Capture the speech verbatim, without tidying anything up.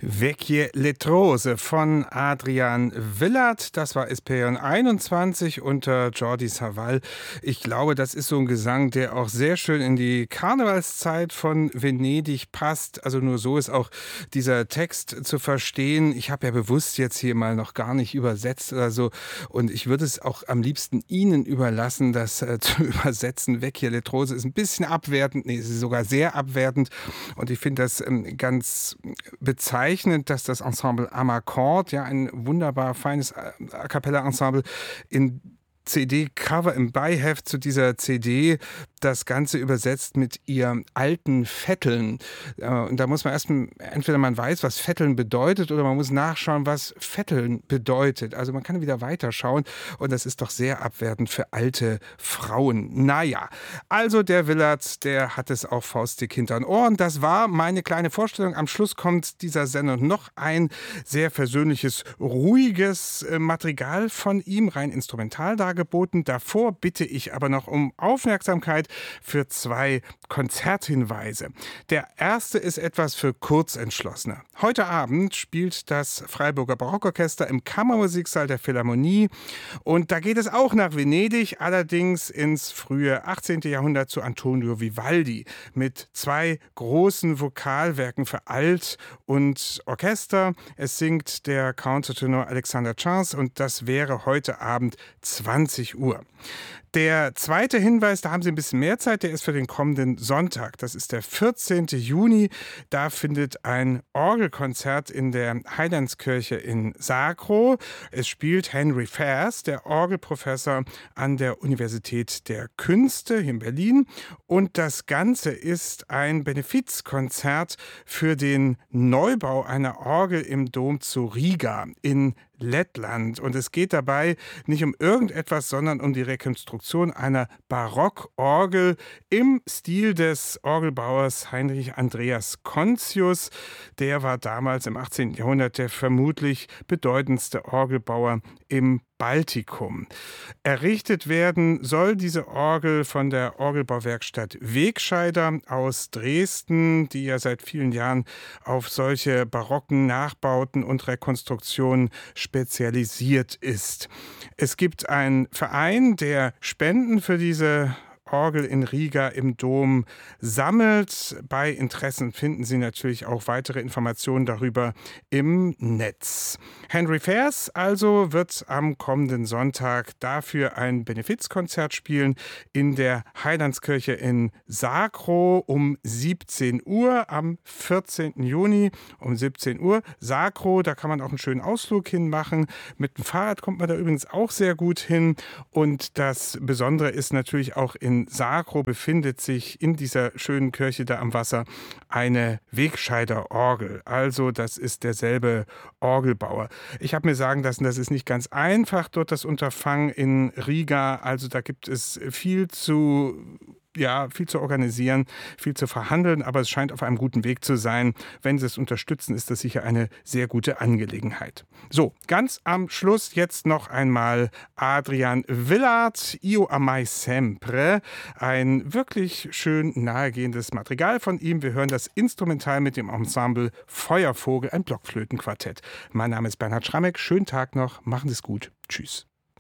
Vecchie Letrose von Adrian Willert. Das war Espeon einundzwanzig unter Jordi Savall. Ich glaube, das ist so ein Gesang, der auch sehr schön in die Karnevalszeit von Venedig passt. Also nur so ist auch dieser Text zu verstehen. Ich habe ja bewusst jetzt hier mal noch gar nicht übersetzt oder so. Und ich würde es auch am liebsten Ihnen überlassen, das äh, zu übersetzen. Vecchie Letrose ist ein bisschen abwertend. Nee, es ist sogar sehr abwertend. Und ich finde das ähm, ganz bezeichnend, dass das Ensemble Amarcord, ja, ein wunderbar feines A cappella Ensemble, in C D-Cover im Beiheft zu dieser C D das Ganze übersetzt mit ihr alten Vetteln. Und da muss man erst, entweder man weiß, was Vetteln bedeutet, oder man muss nachschauen, was Vetteln bedeutet. Also man kann wieder weiterschauen, und das ist doch sehr abwertend für alte Frauen. Naja, also der Willert, der hat es auch faustdick hinter den Ohren. Das war meine kleine Vorstellung. Am Schluss kommt dieser Sendung noch ein sehr versöhnliches, ruhiges Madrigal von ihm, rein instrumental dargeboten. Davor bitte ich aber noch um Aufmerksamkeit für zwei Konzerthinweise. Der erste ist etwas für Kurzentschlossene. Heute Abend spielt das Freiburger Barockorchester im Kammermusiksaal der Philharmonie, und da geht es auch nach Venedig, allerdings ins frühe achtzehnte. Jahrhundert zu Antonio Vivaldi mit zwei großen Vokalwerken für Alt und Orchester. Es singt der Countertenor Alexander Chance, und das wäre heute Abend zwanzig Uhr. Der zweite Hinweis, da haben Sie ein bisschen mehr Zeit, der ist für den kommenden Sonntag. Das ist der vierzehnte Juni. Da findet ein Orgelkonzert in der Heilandskirche in Sacro. Es spielt Henry Fairs, der Orgelprofessor an der Universität der Künste hier in Berlin. Und das Ganze ist ein Benefizkonzert für den Neubau einer Orgel im Dom zu Riga in Lettland. Und es geht dabei nicht um irgendetwas, sondern um die Rekonstruktion einer Barockorgel im Stil des Orgelbauers Heinrich Andreas Contius. Der war damals im achtzehnten. Jahrhundert der vermutlich bedeutendste Orgelbauer im Baltikum. Errichtet werden soll diese Orgel von der Orgelbauwerkstatt Wegscheider aus Dresden, die ja seit vielen Jahren auf solche barocken Nachbauten und Rekonstruktionen spezialisiert ist. Es gibt einen Verein, der Spenden für diese Orgel in Riga im Dom sammelt. Bei Interessen finden Sie natürlich auch weitere Informationen darüber im Netz. Henry Fairs also wird am kommenden Sonntag dafür ein Benefizkonzert spielen in der Heilandskirche in Sacro um siebzehn Uhr am vierzehnten Juni um siebzehn Uhr. Sacro, da kann man auch einen schönen Ausflug hinmachen. Mit dem Fahrrad kommt man da übrigens auch sehr gut hin. Und das Besondere ist natürlich auch in Sacro befindet sich in dieser schönen Kirche da am Wasser eine Wegscheider Orgel. Also das ist derselbe Orgelbauer. Ich habe mir sagen lassen, das ist nicht ganz einfach dort das Unterfangen in Riga. Also da gibt es viel zu Ja, viel zu organisieren, viel zu verhandeln, aber es scheint auf einem guten Weg zu sein. Wenn Sie es unterstützen, ist das sicher eine sehr gute Angelegenheit. So, ganz am Schluss jetzt noch einmal Adrian Willert, Io amai sempre. Ein wirklich schön nahegehendes Madrigal von ihm. Wir hören das Instrumental mit dem Ensemble Feuervogel, ein Blockflötenquartett. Mein Name ist Bernhard Schrammeck. Schönen Tag noch, machen Sie es gut. Tschüss.